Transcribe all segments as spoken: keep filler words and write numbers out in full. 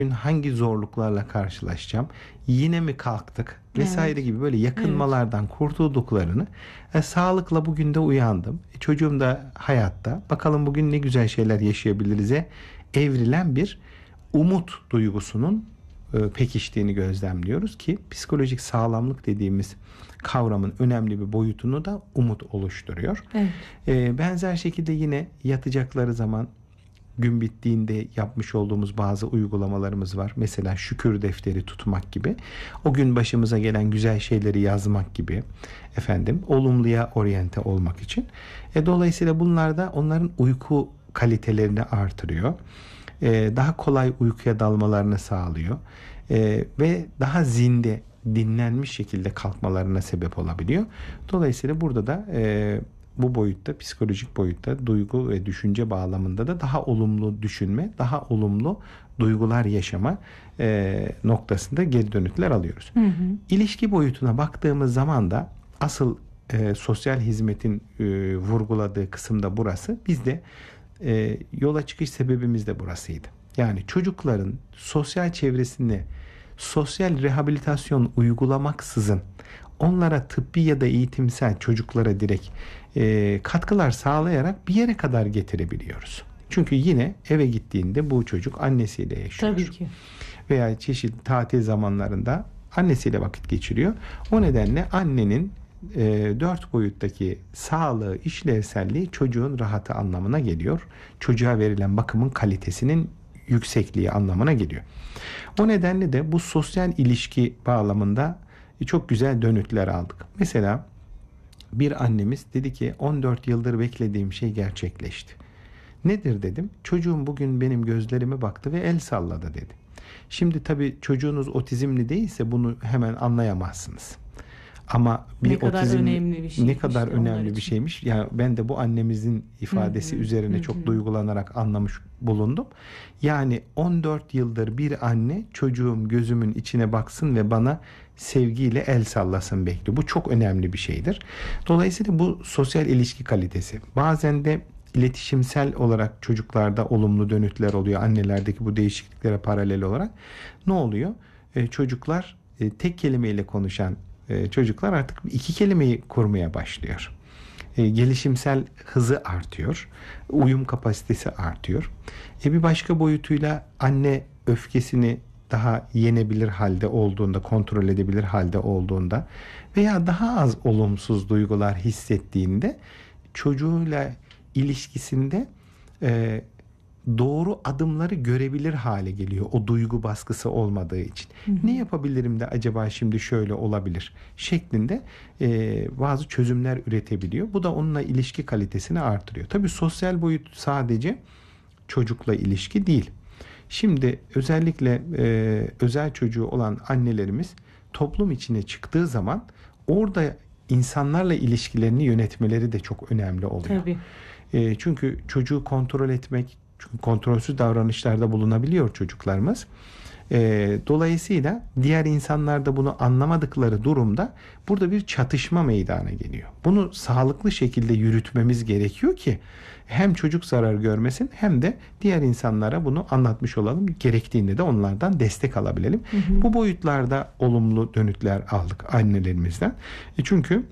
hangi zorluklarla karşılaşacağım, yine mi kalktık vesaire Evet. gibi böyle Evet. yakınmalardan kurtulduklarını, e, sağlıkla bugün de uyandım. E, çocuğum da hayatta. Bakalım bugün ne güzel şeyler yaşayabiliriz'e evrilen bir umut duygusunun e, pekiştiğini gözlemliyoruz ki psikolojik sağlamlık dediğimiz kavramın önemli bir boyutunu da umut oluşturuyor. Evet. E, benzer şekilde yine yatacakları zaman gün bittiğinde yapmış olduğumuz bazı uygulamalarımız var. Mesela şükür defteri tutmak gibi. O gün başımıza gelen güzel şeyleri yazmak gibi. Efendim, olumluya oryante olmak için. E, dolayısıyla bunlar da onların uyku kalitelerini artırıyor. E, daha kolay uykuya dalmalarını sağlıyor. E, ve daha zinde, dinlenmiş şekilde kalkmalarına sebep olabiliyor. Dolayısıyla burada da e, bu boyutta, psikolojik boyutta, duygu ve düşünce bağlamında da daha olumlu düşünme, daha olumlu duygular yaşama e, noktasında geri dönütler alıyoruz. Hı hı. İlişki boyutuna baktığımız zaman da asıl e, sosyal hizmetin e, vurguladığı kısım da burası. Biz de e, yola çıkış sebebimiz de burasıydı. Yani çocukların sosyal çevresine sosyal rehabilitasyon uygulamaksızın onlara tıbbi ya da eğitimsel, çocuklara direkt e, katkılar sağlayarak bir yere kadar getirebiliyoruz. Çünkü yine eve gittiğinde bu çocuk annesiyle yaşıyor. Tabii ki. Veya çeşitli tatil zamanlarında annesiyle vakit geçiriyor. O nedenle annenin e, dört boyuttaki sağlığı, işlevselliği çocuğun rahatı anlamına geliyor. Çocuğa verilen bakımın kalitesinin yüksekliği anlamına geliyor. O nedenle de bu sosyal ilişki bağlamında çok güzel dönütler aldık. Mesela bir annemiz dedi ki on dört yıldır beklediğim şey gerçekleşti. Nedir dedim. Çocuğum bugün benim gözlerime baktı ve el salladı dedi. Şimdi tabii çocuğunuz otizmli değilse bunu hemen anlayamazsınız. Ama bir Ne kadar otizm önemli bir şey ne kadar işte onlar önemli bir için. şeymiş. Yani ben de bu annemizin ifadesi Hı hı, üzerine hı çok hı. duygulanarak anlamış bulundum. Yani on dört yıldır bir anne çocuğum gözümün içine baksın ve bana sevgiyle el sallasın bekliyor. Bu çok önemli bir şeydir. Dolayısıyla bu sosyal ilişki kalitesi. Bazen de iletişimsel olarak çocuklarda olumlu dönütler oluyor. Annelerdeki bu değişikliklere paralel olarak. Ne oluyor? E, çocuklar e, tek kelimeyle konuşan e, çocuklar artık iki kelimeyi kurmaya başlıyor. E, gelişimsel hızı artıyor. Uyum kapasitesi artıyor. E, bir başka boyutuyla anne öfkesini daha yenebilir halde olduğunda, kontrol edebilir halde olduğunda veya daha az olumsuz duygular hissettiğinde çocuğuyla ilişkisinde e, doğru adımları görebilir hale geliyor. O duygu baskısı olmadığı için. Hı hı. Ne yapabilirim de acaba şimdi şöyle olabilir şeklinde e, bazı çözümler üretebiliyor. Bu da onunla ilişki kalitesini artırıyor. Tabii sosyal boyut sadece çocukla ilişki değil. Şimdi özellikle e, özel çocuğu olan annelerimiz toplum içine çıktığı zaman orada insanlarla ilişkilerini yönetmeleri de çok önemli oluyor. Tabii. E, çünkü çocuğu kontrol etmek, çünkü kontrolsüz davranışlarda bulunabiliyor çocuklarımız. E, dolayısıyla diğer insanlar da bunu anlamadıkları durumda burada bir çatışma meydana geliyor. Bunu sağlıklı şekilde yürütmemiz gerekiyor ki hem çocuk zarar görmesin hem de diğer insanlara bunu anlatmış olalım. Gerektiğinde de onlardan destek alabilelim. Hı hı. Bu boyutlarda olumlu dönütler aldık annelerimizden. E çünkü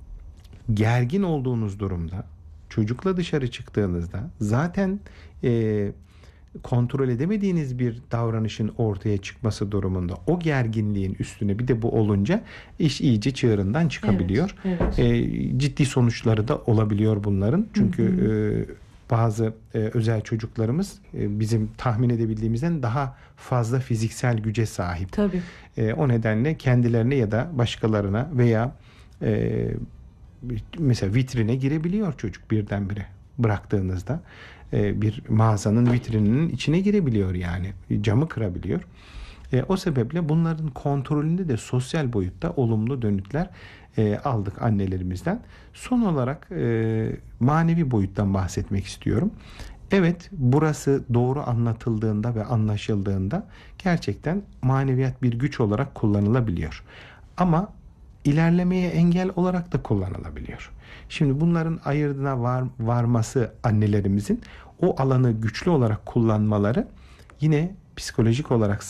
gergin olduğunuz durumda, çocukla dışarı çıktığınızda zaten e, kontrol edemediğiniz bir davranışın ortaya çıkması durumunda o gerginliğin üstüne bir de bu olunca iş iyice çığırından çıkabiliyor. Evet, evet. E, ciddi sonuçları da olabiliyor bunların. Çünkü Hı hı. e, bazı e, özel çocuklarımız e, bizim tahmin edebildiğimizden daha fazla fiziksel güce sahip. Tabii. E, o nedenle kendilerine ya da başkalarına veya e, mesela vitrine girebiliyor çocuk birdenbire bıraktığınızda. E, bir mağazanın vitrininin içine girebiliyor yani. Camı kırabiliyor. E, o sebeple bunların kontrolünde de sosyal boyutta olumlu dönütler e, aldık annelerimizden. Son olarak e, manevi boyuttan bahsetmek istiyorum. Evet, burası doğru anlatıldığında ve anlaşıldığında gerçekten maneviyat bir güç olarak kullanılabiliyor. Ama ilerlemeye engel olarak da kullanılabiliyor. Şimdi bunların ayırdına var, varması annelerimizin o alanı güçlü olarak kullanmaları yine psikolojik olarak